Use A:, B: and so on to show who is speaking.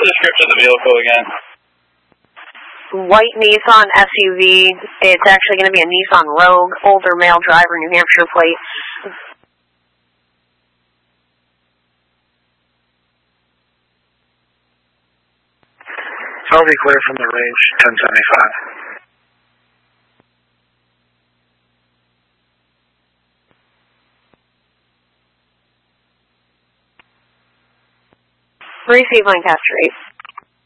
A: the description of the vehicle again?
B: White Nissan SUV. It's actually going to be a Nissan Rogue, older male driver, New Hampshire plate.
C: I'll be clear from the range, 1075.
B: Receive Lancaster 8.